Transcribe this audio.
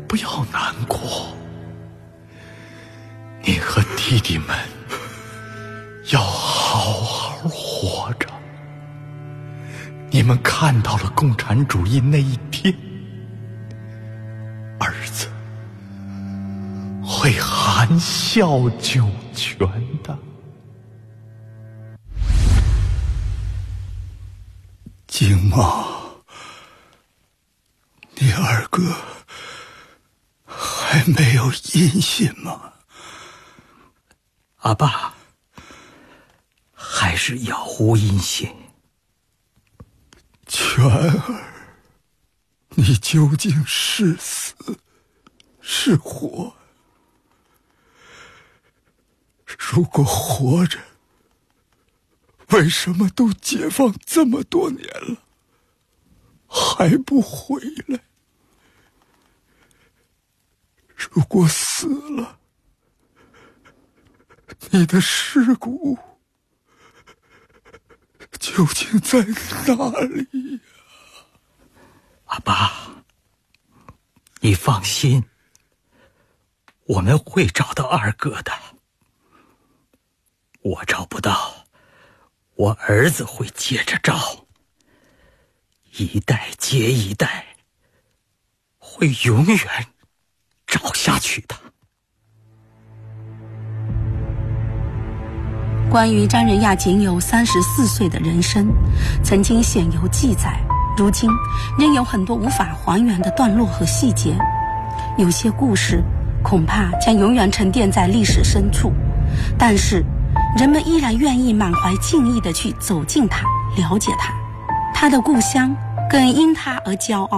不要难过，你和弟弟们要好好活着。你们看到了共产主义那一天，儿子会含笑九泉的。 景茂，你二哥还没有音信吗？ 阿爸，还是杳无音信。 泉儿，你究竟是死是活？如果活着，为什么都解放这么多年了，还不回来？如果死了，你的尸骨究竟在哪里呀？ 阿爸，你放心，我们会找到二哥的。我找不到，我儿子会接着找，一代接一代，会永远找下去的。 关于张仁亚仅有34岁的人生，曾经鲜有记载，如今仍有很多无法还原的段落和细节。有些故事恐怕将永远沉淀在历史深处，但是人们依然愿意满怀敬意地去走近它，了解它。他的故乡更因他而骄傲。